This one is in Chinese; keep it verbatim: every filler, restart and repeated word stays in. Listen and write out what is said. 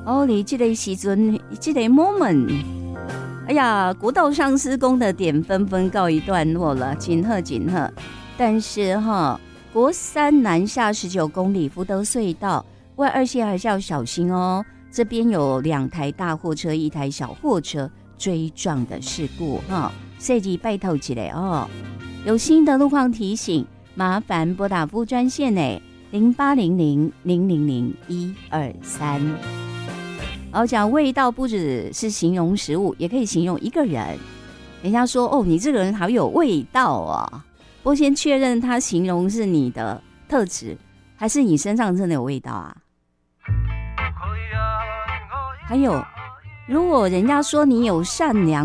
哦，你这个时阵，这个 moment， 哎呀，国道上施工的点纷纷告一段落了，锦贺锦贺。但是哈，国三南下十九公里福德隧道外二线还是要小心哦。这边有两台大货车，一台小货车追撞的事故哈，设计拜托起来哦。有新的路况提醒，麻烦拨打服务专线呢，零八零零零零零一二三。然后讲味道不只是形容食物，也可以形容一个人。人家说哦，你这个人好有味道啊。不过先确认他形容是你的特质，还是你身上真的有味道啊？还有，如果人家说你有善良